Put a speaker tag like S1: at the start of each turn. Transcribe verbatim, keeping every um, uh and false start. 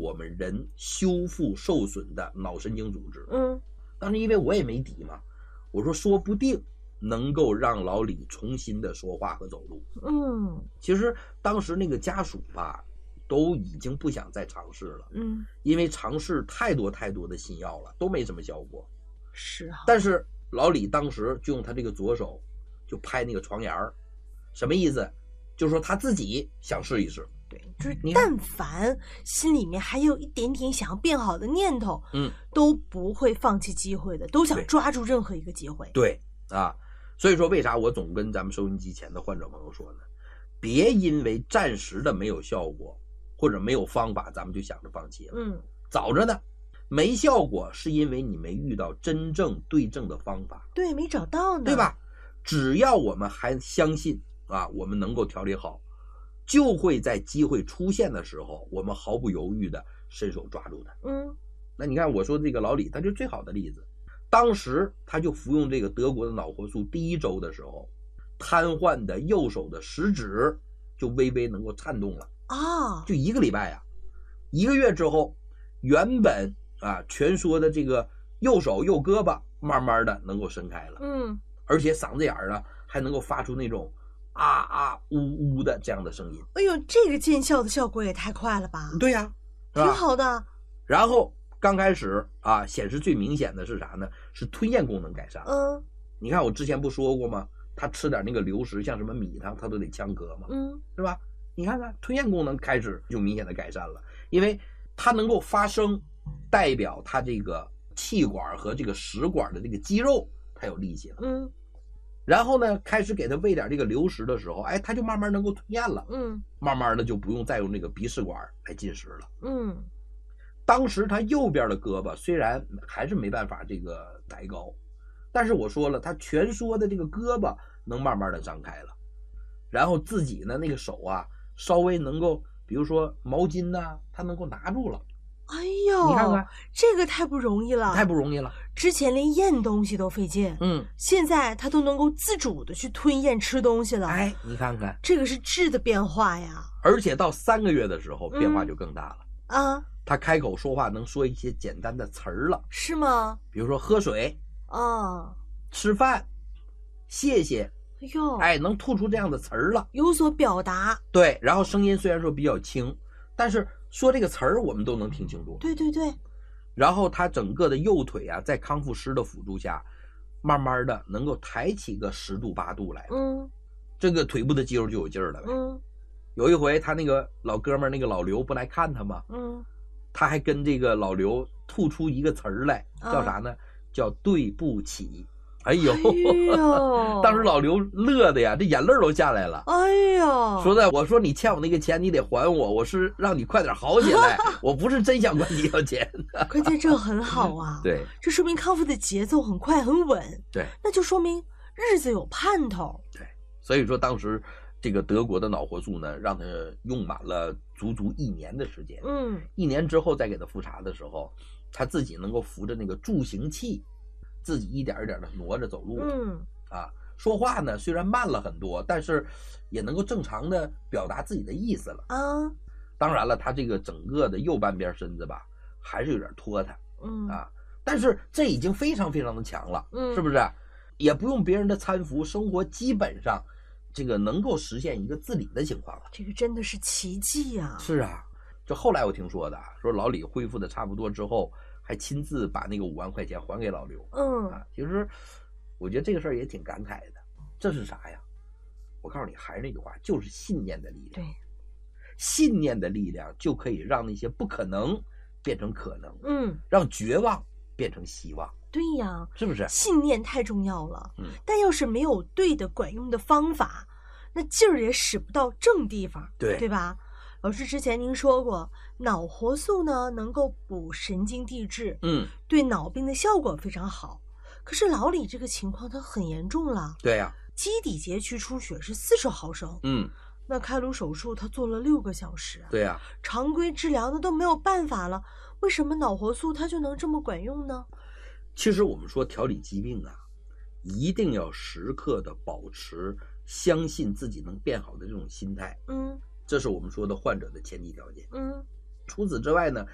S1: 我们人修复受损的脑神经组织。
S2: 嗯，
S1: 当时因为我也没底嘛，我说说不定能够让老李重新的说话和走路。
S2: 嗯，
S1: 其实当时那个家属吧，都已经不想再尝试了。
S2: 嗯，
S1: 因为尝试太多太多的新药了，都没什么效果。
S2: 是啊。
S1: 但是老李当时就用他这个左手就拍那个床沿儿，什么意思？就是说他自己想试一试。
S2: 对，就是但凡心里面还有一点点想要变好的念头，
S1: 嗯，
S2: 都不会放弃机会的，都想抓住任何一个机会。
S1: 对啊，所以说为啥我总跟咱们收音机前的患者朋友说呢？别因为暂时的没有效果或者没有方法，咱们就想着放弃了。
S2: 嗯，
S1: 早着呢，没效果是因为你没遇到真正对症的方法。
S2: 对，没找到呢，
S1: 对吧？只要我们还相信啊，我们能够调理好，就会在机会出现的时候，我们毫不犹豫的伸手抓住它。
S2: 嗯，
S1: 那你看我说的这个老李，他就最好的例子。当时他就服用这个德国的脑活素，第一周的时候，瘫痪的右手的食指就微微能够颤动了
S2: 啊，
S1: 就一个礼拜啊，一个月之后，原本啊蜷缩的这个右手右胳膊，慢慢的能够伸开了。
S2: 嗯，
S1: 而且嗓子眼儿呢还能够发出那种啊啊呜呜的这样的声音。
S2: 哎呦，这个见效的效果也太快了吧？
S1: 对呀、啊，
S2: 挺好的。
S1: 然后刚开始啊，显示最明显的是啥呢？是吞咽功能改善了。
S2: 嗯，
S1: 你看我之前不说过吗？他吃点那个流食，像什么米汤，他都得呛咳嘛，
S2: 嗯，
S1: 是吧？你看看吞咽功能开始就明显的改善了，因为它能够发声，代表它这个气管和这个食管的这个肌肉它有力气了。
S2: 嗯，
S1: 然后呢，开始给他喂点这个流食的时候，哎，他就慢慢能够吞咽了。
S2: 嗯，
S1: 慢慢的就不用再用这个鼻试管来进食了。
S2: 嗯，
S1: 当时他右边的胳膊虽然还是没办法这个抬高，但是我说了，他蜷缩的这个胳膊能慢慢的张开了，然后自己呢那个手啊稍微能够，比如说毛巾呐、啊，他能够拿住了。
S2: 哎呦，
S1: 你看看
S2: 这个太不容易了，
S1: 太不容易了。
S2: 之前连咽东西都费劲，
S1: 嗯，
S2: 现在他都能够自主的去吞咽吃东西了。
S1: 哎，你看看，
S2: 这个是质的变化呀。
S1: 而且到三个月的时候，变化就更大了。
S2: 嗯、啊，
S1: 他开口说话能说一些简单的词儿了。
S2: 是吗？
S1: 比如说喝水。
S2: 啊，
S1: 吃饭，谢谢，
S2: 哎呦，
S1: 哎，能吐出这样的词儿了，
S2: 有所表达。
S1: 对，然后声音虽然说比较轻，但是说这个词儿我们都能听清楚。
S2: 对对对。
S1: 然后他整个的右腿啊，在康复师的辅助下，慢慢的能够抬起个十度八度来。
S2: 嗯，
S1: 这个腿部的肌肉就有劲儿了呗。
S2: 嗯，
S1: 有一回他那个老哥们儿那个老刘不来看他吗？
S2: 嗯，
S1: 他还跟这个老刘吐出一个词儿来，叫啥呢？
S2: 啊，
S1: 叫对不起。哎呦，
S2: 哎呦
S1: 当时老刘乐的呀，这眼泪都下来了。
S2: 哎呦，
S1: 说的，我说你欠我那个钱，你得还我，我是让你快点好起来，我不是真想管你要钱。
S2: 关键这很好啊，
S1: 对，
S2: 这说明康复的节奏很快很稳，
S1: 对，
S2: 那就说明日子有盼头。
S1: 对，所以说当时这个德国的脑活素呢，让他用满了足足一年的时间。
S2: 嗯，
S1: 一年之后再给他复查的时候，他自己能够扶着那个助行器，自己一点一点的挪着走路。
S2: 嗯，
S1: 啊，说话呢虽然慢了很多，但是也能够正常的表达自己的意思了
S2: 啊。
S1: 当然了，他这个整个的右半边身子吧，还是有点拖沓。
S2: 嗯
S1: 啊，但是这已经非常非常的强了。
S2: 嗯，
S1: 是不是？也不用别人的搀扶，生活基本上这个能够实现一个自理的情况了。
S2: 这个真的是奇迹啊！
S1: 是啊，这后来我听说的，说老李恢复的差不多之后，还亲自把那个五万块钱还给老刘。
S2: 嗯，
S1: 啊，其实我觉得这个事儿也挺感慨的。这是啥呀？我告诉你，还是那句话，就是信念的力量。
S2: 对，
S1: 信念的力量就可以让那些不可能变成可能，
S2: 嗯，
S1: 让绝望变成希望。
S2: 对呀，
S1: 是不是？
S2: 信念太重要了。
S1: 嗯，
S2: 但要是没有对的管用的方法，那劲儿也使不到正地方。
S1: 对，
S2: 对吧？老师之前您说过，脑活素呢能够补神经递质，
S1: 嗯，
S2: 对脑病的效果非常好。可是老李这个情况他很严重了。
S1: 对呀、啊，
S2: 基底节区出血是四十毫升。
S1: 嗯，
S2: 那开颅手术他做了六个小时。
S1: 对呀、啊，
S2: 常规治疗那都没有办法了，为什么脑活素它就能这么管用呢？
S1: 其实我们说调理疾病啊，一定要时刻的保持相信自己能变好的这种心态。
S2: 嗯，
S1: 这是我们说的患者的前提条件。
S2: 嗯，
S1: 除此之外呢，